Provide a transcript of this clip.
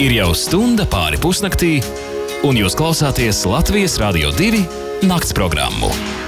Ir jau stunda pāri pusnaktī, un jūs klausāties Latvijas Radio 2 nakts programmu.